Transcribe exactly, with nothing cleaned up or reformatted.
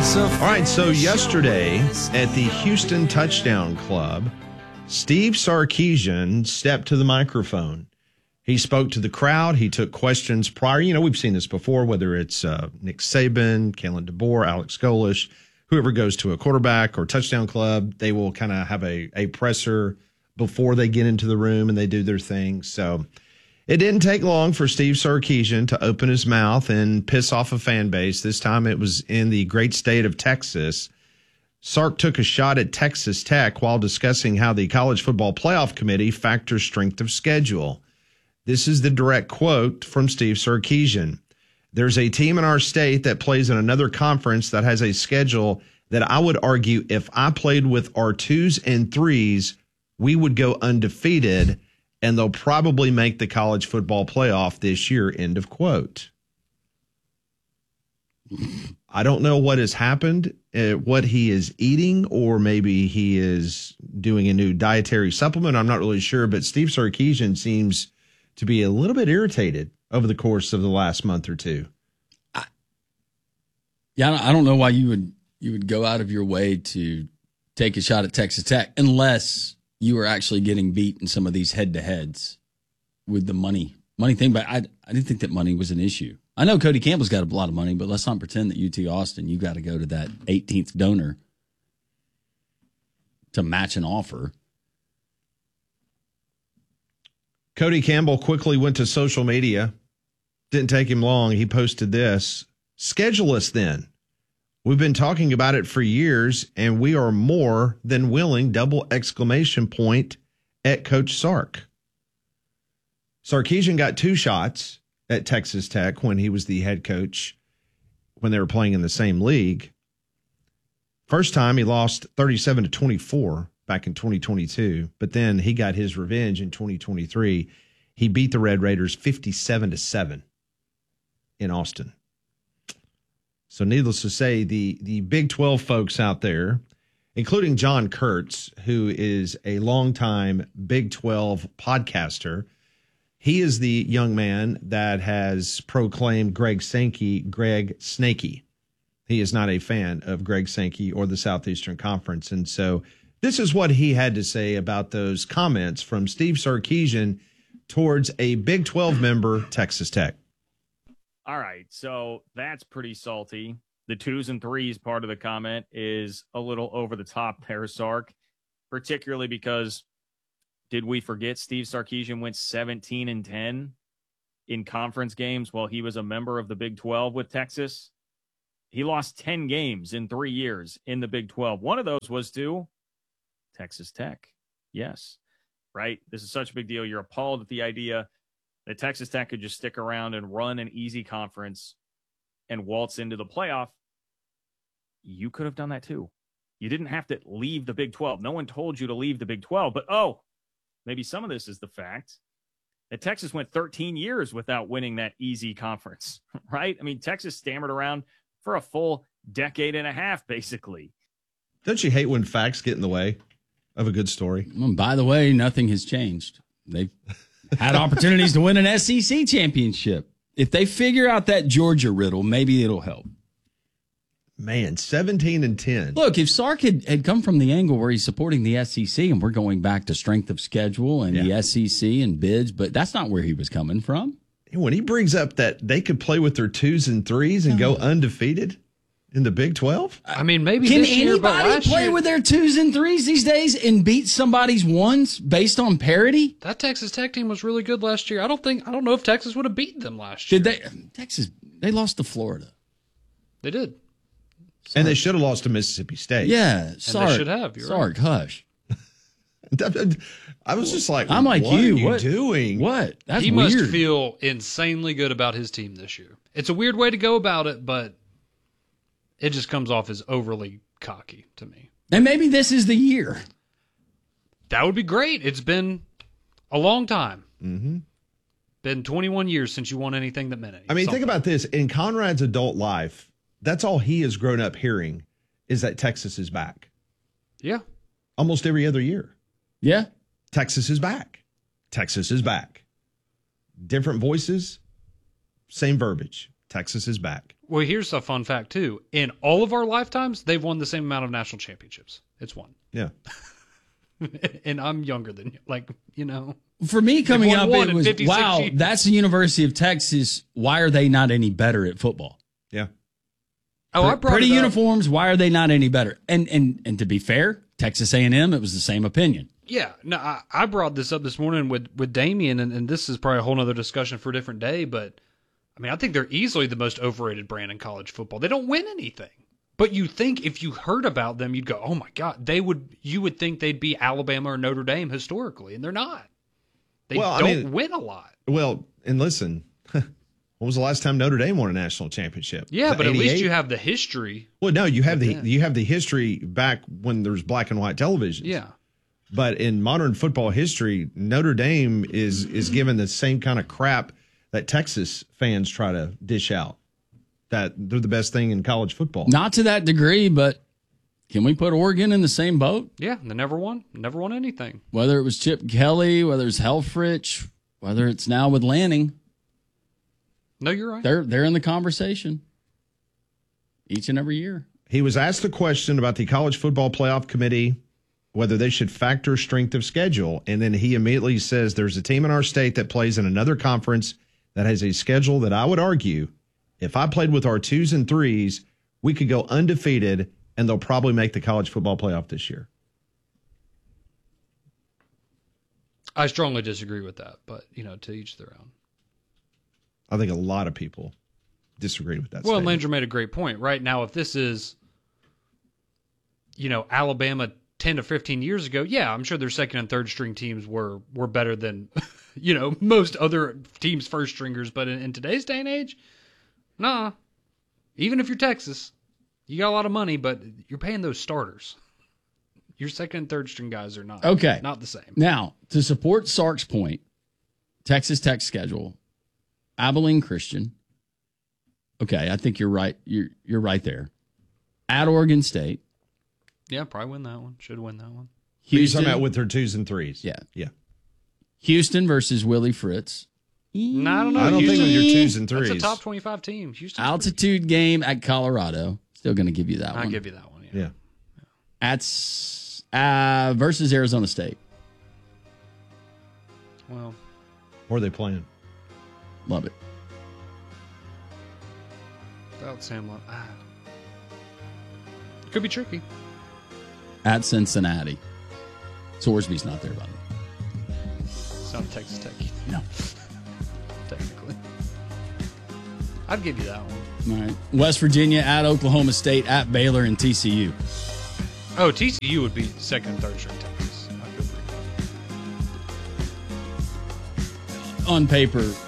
All right, so yesterday at the Houston Touchdown Club, Steve Sarkisian stepped to the microphone. He spoke to the crowd. He took questions prior. You know, we've seen this before, whether it's uh, Nick Saban, Kalen DeBoer, Alex Golesh, whoever goes to a quarterback or touchdown club, they will kind of have a, a presser before they get into the room and they do their thing. So it didn't take long for Steve Sarkisian to open his mouth and piss off a fan base. This time it was in the great state of Texas. Sark took a shot at Texas Tech while discussing how the College Football Playoff Committee factors strength of schedule. This is the direct quote from Steve Sarkisian. There's a team in our state that plays in another conference that has a schedule that I would argue if I played with our twos and threes, we would go undefeated, and they'll probably make the college football playoff this year, end of quote. I don't know what has happened, uh, what he is eating, or maybe he is doing a new dietary supplement. I'm not really sure, but Steve Sarkisian seems to be a little bit irritated over the course of the last month or two. I, yeah, I don't know why you would you would go out of your way to take a shot at Texas Tech unless you were actually getting beat in some of these head-to-heads with the money money thing. But I I didn't think that money was an issue. I know Cody Campbell's got a lot of money, but let's not pretend that U T Austin, you got to go to that eighteenth donor to match an offer. Cody Campbell quickly went to social media. Didn't take him long. He posted this. Schedule us then. We've been talking about it for years, and we are more than willing, double exclamation point, at Coach Sark. Sarkisian got two shots at Texas Tech when he was the head coach when they were playing in the same league. First time he lost thirty-seven to twenty-four back in twenty twenty-two, but then he got his revenge in twenty twenty-three. He beat the Red Raiders fifty-seven to seven in Austin. So needless to say, the, the Big twelve folks out there, including John Kurtz, who is a longtime Big twelve podcaster, he is the young man that has proclaimed Greg Sankey Greg Snakey. He is not a fan of Greg Sankey or the Southeastern Conference. And so this is what he had to say about those comments from Steve Sarkisian towards a Big twelve member, Texas Tech. All right, so that's pretty salty. The twos and threes part of the comment is a little over the top there, Sark, particularly because did we forget Steve Sarkisian went seventeen and ten in conference games while he was a member of the Big twelve with Texas? He lost ten games in three years in the Big twelve. One of those was to Texas Tech. Yes, right? This is such a big deal. You're appalled at the idea that Texas Tech could just stick around and run an easy conference and waltz into the playoff. You could have done that too. You didn't have to leave the Big twelve. No one told you to leave the Big twelve. But, oh, maybe some of this is the fact that Texas went thirteen years without winning that easy conference, right? I mean, Texas stammered around for a full decade and a half, basically. Don't you hate when facts get in the way of a good story? Well, by the way, nothing has changed. They've had opportunities to win an S E C championship. If they figure out that Georgia riddle, maybe it'll help. Man, seventeen and ten. Look, if Sark had, had come from the angle where he's supporting the S E C and we're going back to strength of schedule and yeah. the S E C and bids, but that's not where he was coming from. When he brings up that they could play with their twos and threes and go undefeated in the Big twelve? I mean, maybe Can this year, but anybody last play year, with their twos and threes these days and beat somebody's ones based on parity? that Texas Tech team was really good last year. I don't think I don't know if Texas would have beaten them last year. Did they? Texas, they lost to Florida. They did. Sark. And they should have lost to Mississippi State. Yeah, and Sark. they should have. You're Sark, right. hush. I was just like, I'm like what you. Are you what doing? What? That's he weird. must feel insanely good about his team this year. It's a weird way to go about it, but it just comes off as overly cocky to me. And maybe this is the year. That would be great. It's been a long time. Mm-hmm. Been twenty-one years since you won anything that meant anything. I mean, think about this. In Conrad's adult life, that's all he has grown up hearing is that Texas is back. Yeah. Almost every other year. Yeah. Texas is back. Texas is back. Different voices, same verbiage. Texas is back. Well, here's a fun fact, too. In all of our lifetimes, they've won the same amount of national championships. It's one. Yeah. And I'm younger than you. Like, you know. For me, coming won up, one it in was, fifty-six wow, years. that's the University of Texas. Why are they not any better at football? Yeah. Oh, I brought Pretty it up. uniforms, why are they not any better? And and and to be fair, Texas A and M, it was the same opinion. Yeah, no, I, I brought this up this morning with, with Damien, and, and this is probably a whole other discussion for a different day, but, I mean, I think they're easily the most overrated brand in college football. They don't win anything. But you think if you heard about them, you'd go, oh, my God, they would. You would think they'd be Alabama or Notre Dame historically, and they're not. They Well, I don't mean- win a lot. Well, and listen, when was the last time Notre Dame won a national championship? Yeah, Was it but at least eighty-eight? you have the history. Well, no, you have the Yeah. you have the history back when there's black and white television. Yeah. But in modern football history, Notre Dame is is given the same kind of crap that Texas fans try to dish out. That they're the best thing in college football. Not to that degree, but can we put Oregon in the same boat? Yeah, they never won. Never won anything. Whether it was Chip Kelly, whether it's Helfrich, whether it's now with Lanning, No, you're right. they're they're in the conversation each and every year. He was asked a question about the College Football Playoff Committee, whether they should factor strength of schedule. And then he immediately says there's a team in our state that plays in another conference that has a schedule that I would argue, if I played with our twos and threes, we could go undefeated and they'll probably make the college football playoff this year. I strongly disagree with that, but, you know, to each their own. I think a lot of people disagree with that Well, statement. Landry made a great point. Right now, if this is, you know, Alabama ten to fifteen years ago, yeah, I'm sure their second and third string teams were were better than, you know, most other teams' first stringers. But in, in today's day and age, nah. Even if you're Texas, you got a lot of money, but you're paying those starters. Your second and third string guys are not Okay. not the same. Now, to support Sark's point, Texas Tech schedule, Abilene Christian. Okay, I think you're right. You're you're right there. At Oregon State, Yeah, probably win that one. Should win that one. You're Houston. talking about with their twos and threes. Yeah. Yeah. Houston versus Willie Fritz. No, I don't know. I don't Houston, think with your twos and that's threes. a top twenty-five team. Houston's Altitude game at Colorado. Still going to give you that pretty- I'll one. give you that one. Yeah. Yeah. At s- uh, versus Arizona State. Well, Or are they playing? Love it. without Sam Love, ah. Could be tricky. At Cincinnati. Sorsby's not there, by the way. It's not Texas Tech, No. technically. I'd give you that one. All right. West Virginia at Oklahoma State, at Baylor, and T C U. Oh, T C U would be second and third string Texas. I feel pretty good. On paper,